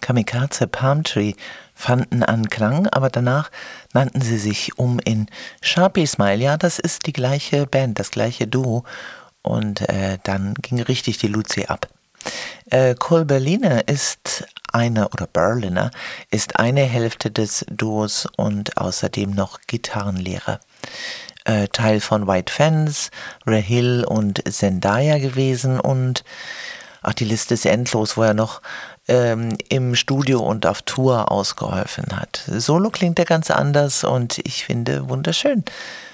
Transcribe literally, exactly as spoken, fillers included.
Kamikaze Palm Tree fanden Anklang, aber danach nannten sie sich um in Sharpie Smile. Ja, das ist die gleiche Band, das gleiche Duo. Und äh, dann ging richtig die Luzi ab. Äh, Cole Berliner ist eine, oder Berliner, ist eine Hälfte des Duos und außerdem noch Gitarrenlehrer. Äh, Teil von White Fence, Rahil und Zendaya gewesen und ach, die Liste ist endlos, wo er noch ähm, im Studio und auf Tour ausgeholfen hat. Solo klingt er ganz anders und ich finde wunderschön.